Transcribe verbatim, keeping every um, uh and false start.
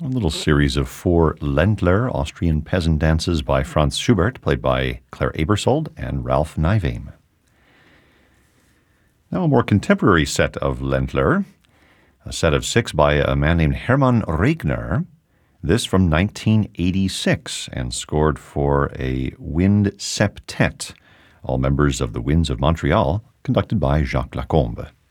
A little series of four Ländler, Austrian peasant dances by Franz Schubert, played by Claire Aebersold and Ralph Nyvame. Now a more contemporary set of Ländler, a set of six by a man named Hermann Regner, this from nineteen eighty-six, and scored for a wind septet, all members of the Winds of Montreal, conducted by Jacques Lacombe.